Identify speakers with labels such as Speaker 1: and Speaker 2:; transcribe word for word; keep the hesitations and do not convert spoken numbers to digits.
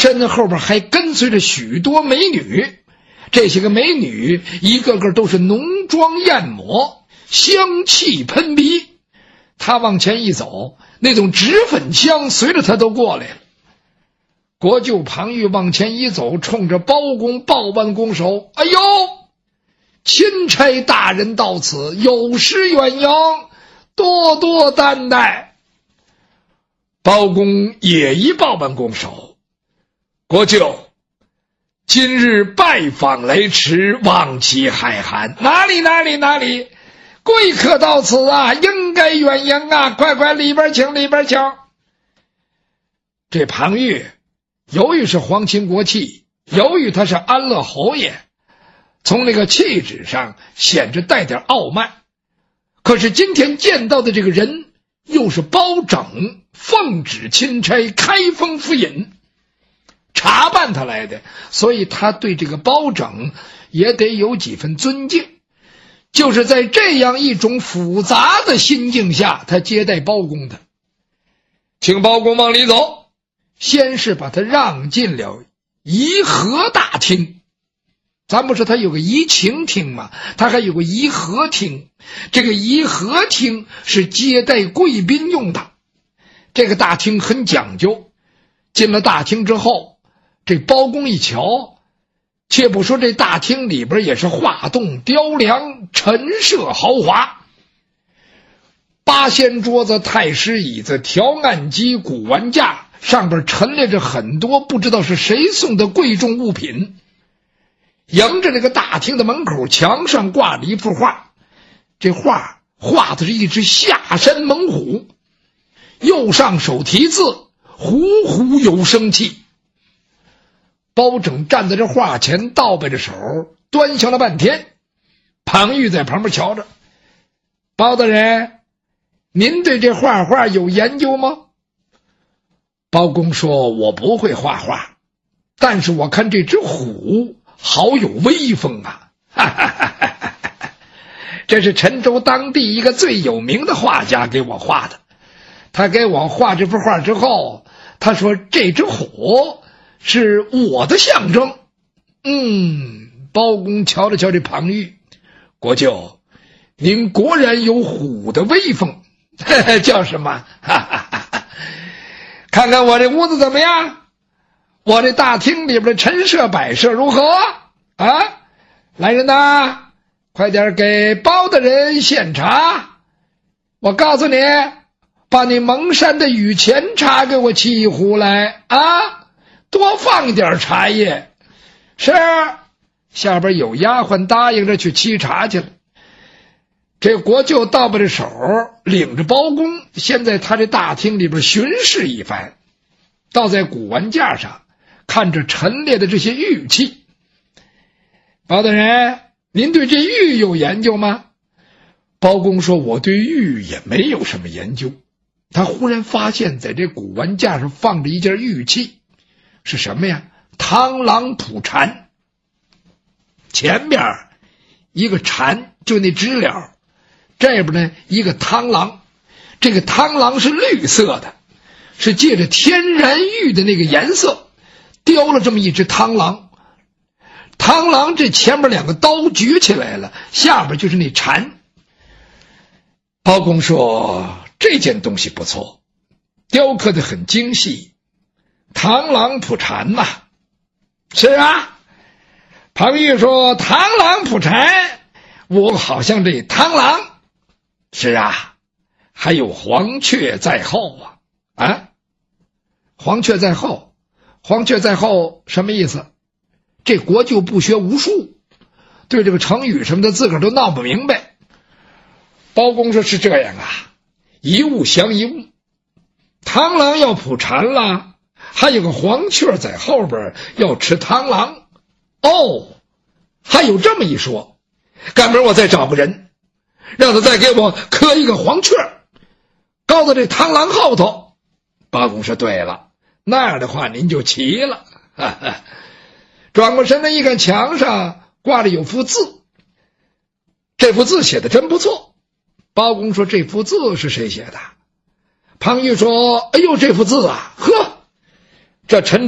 Speaker 1: 身子后边还跟随着许多美女，这些个美女一个个都是浓妆艳抹，香气喷鼻。他往前一走，那种脂粉香随着他都过来了。国舅庞玉往前一走，冲着包公抱完拱手：“哎呦，钦差大人到此，有失远迎，多多担待。”包公也一抱完拱手：“国舅，今日拜访来迟，望其海涵。”“哪里哪里哪里，贵客到此啊，应该远迎啊，快快里边请，里边请。”这庞玉由于是皇亲国戚，由于他是安乐侯爷，从那个气质上显着带点傲慢。可是今天见到的这个人又是包拯，奉旨钦差开封府尹，查办他来的，所以他对这个包拯也得有几分尊敬。就是在这样一种复杂的心境下，他接待包公的。请包公往里走，先是把他让进了颐和大厅。咱不是他有个怡情厅吗？他还有个颐和厅。这个颐和厅是接待贵宾用的，这个大厅很讲究。进了大厅之后，这包公一瞧，且不说这大厅里边也是画栋雕梁，陈设豪华，八仙桌子、太师椅子、条案机、古玩架，上边陈列着很多不知道是谁送的贵重物品。迎着这个大厅的门口，墙上挂着一幅画，这画画的是一只下山猛虎，右上手题字“虎虎有生气”。包拯站在这画前，倒背着手，端详了半天。庞玉在旁边瞧着：“包大人，您对这画画有研究吗？”包公说：“我不会画画，但是我看这只虎好有威风啊！”哈哈哈哈哈！这是陈州当地一个最有名的画家给我画的。他给我画这幅画之后，他说这只虎是我的象征。嗯，包公瞧了瞧这庞玉：“国舅，您果然有虎的威风。”叫什么？哈哈哈哈！看看我这屋子怎么样？我这大厅里边的陈设摆设如何啊？来人呐，快点给包大人献茶。我告诉你，把你蒙山的雨前茶给我沏一壶来啊，多放一点茶叶。是，下边有丫鬟答应着去沏茶去了。这国舅倒把着手，领着包公先在他这大厅里边巡视一番，倒在古玩架上看着陈列的这些玉器。包大人，您对这玉有研究吗？包公说：“我对玉也没有什么研究。”他忽然发现在这古玩架上放着一件玉器，是什么呀？螳螂捕蝉。前边一个蝉，就那知了，这边呢一个螳螂。这个螳螂是绿色的，是借着天然玉的那个颜色雕了这么一只螳螂。螳螂这前面两个刀举起来了，下边就是那蝉。包公说：“这件东西不错，雕刻的很精细。螳螂捕蝉呐。”“是啊。”庞玉说：“螳螂捕蝉，我好像这螳螂。”“是啊，还有黄雀在后啊。”“啊，黄雀在后，黄雀在后什么意思？”这国舅不学无术，对这个成语什么的自个儿都闹不明白。包公说：“是这样啊，一物降一物，螳螂要捕蝉了，还有个黄雀在后边要吃螳螂。哦，还有这么一说，赶明我再找个人，让他再给我刻一个黄雀，高到这螳螂后头。”包公说：“对了，那样的话您就齐了。”哈哈。转过身来一看，墙上挂着有幅字，这幅字写的真不错。包公说：“这幅字是谁写的？”庞玉说：“哎呦，这幅字啊，呵，这陈